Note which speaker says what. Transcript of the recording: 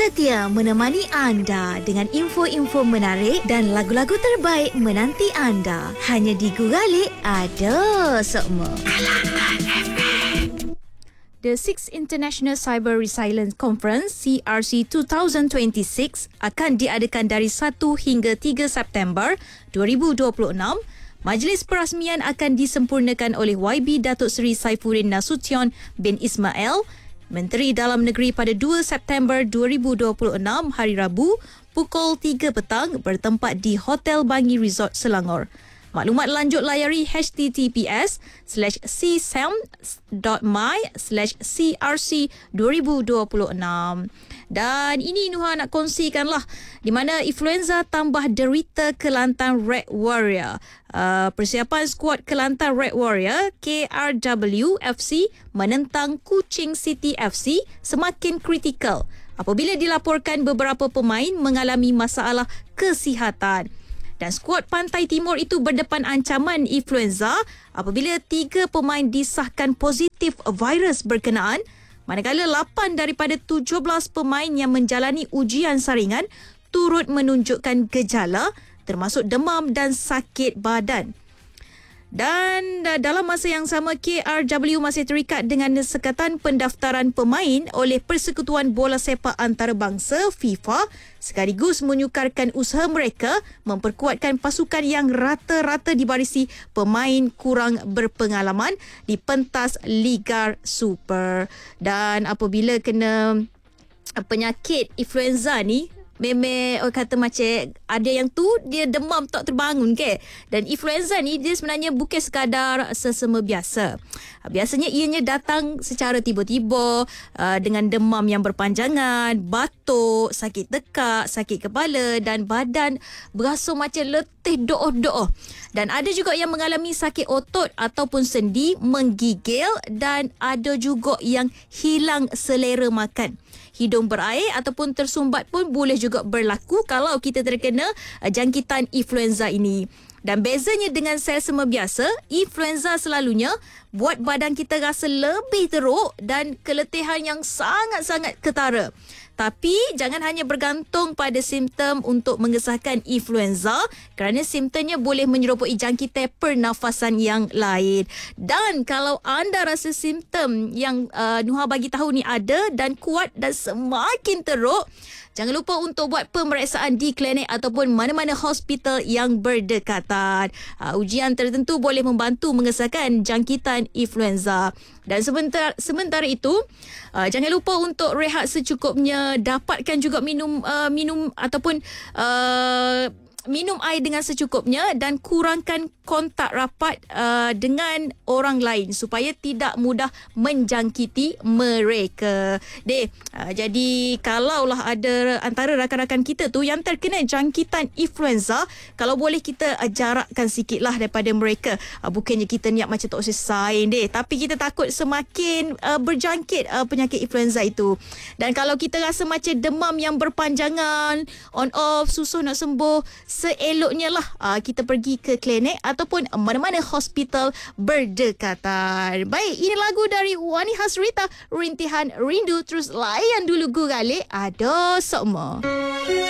Speaker 1: setia menemani anda dengan info-info menarik dan lagu-lagu terbaik menanti anda. Hanya di Gugalik ada semua. The 6th International Cyber Resilience Conference CRC 2026 akan diadakan dari 1 hingga 3 September 2026. Majlis perasmian akan disempurnakan oleh YB Datuk Seri Saifuddin Nasution bin Ismail, Menteri Dalam Negeri pada 2 September 2026 hari Rabu pukul 3 petang bertempat di Hotel Bangi Resort Selangor. Maklumat lanjut layari https://csam.my/crc2026. Dan ini Nuha nak kongsikanlah di mana influenza tambah derita Kelantan Red Warrior. Persiapan skuad Kelantan Red Warrior KRW FC menentang Kuching City FC semakin kritikal apabila dilaporkan beberapa pemain mengalami masalah kesihatan. Dan skuad Pantai Timur itu berdepan ancaman influenza apabila 3 pemain disahkan positif virus berkenaan, manakala 8 daripada 17 pemain yang menjalani ujian saringan turut menunjukkan gejala termasuk demam dan sakit badan. Dan dalam masa yang sama, KRW masih terikat dengan sekatan pendaftaran pemain oleh Persekutuan Bola Sepak Antarabangsa FIFA sekaligus menyukarkan usaha mereka memperkuatkan pasukan yang rata-rata dibarisi pemain kurang berpengalaman di pentas Liga Super. Dan apabila kena penyakit influenza ni, memang orang kata macam ada yang tu dia demam tak terbangun ke. Dan influenza ni dia sebenarnya bukan sekadar sesama biasa. Biasanya ianya datang secara tiba-tiba dengan demam yang berpanjangan, batuk, sakit tekak, sakit kepala dan badan berasa macam letih do'oh-do'oh. Dan ada juga yang mengalami sakit otot ataupun sendi, menggigil dan ada juga yang hilang selera makan. Hidung berair ataupun tersumbat pun boleh juga berlaku kalau kita terkena jangkitan influenza ini. Dan bezanya dengan selsema biasa, influenza selalunya buat badan kita rasa lebih teruk dan keletihan yang sangat-sangat ketara. Tapi jangan hanya bergantung pada simptom untuk mengesahkan influenza kerana simptomnya boleh menyerupai jangkitan pernafasan yang lain. Dan kalau anda rasa simptom yang Nuha bagi tahu ni ada dan kuat dan semakin teruk, jangan lupa untuk buat pemeriksaan di klinik ataupun mana-mana hospital yang berdekatan. Ujian tertentu boleh membantu mengesahkan jangkitan influenza. Dan sementara itu, jangan lupa untuk rehat secukupnya, dapatkan juga minum ataupun minum air dengan secukupnya dan kurangkan kontak rapat dengan orang lain supaya tidak mudah menjangkiti mereka. Jadi kalaulah ada antara rakan-rakan kita tu yang terkena jangkitan influenza, kalau boleh kita jarakkan sikitlah daripada mereka. Bukannya kita niat macam tak usah saing tapi kita takut semakin berjangkit penyakit influenza itu. Dan kalau kita rasa macam demam yang berpanjangan, on off, susah nak sembuh, seeloknya lah kita pergi ke klinik ataupun mana-mana hospital berdekatan. Baik, ini lagu dari Wani Hasrita, Rintihan Rindu. Terus layan dulu Gugalik ada semua.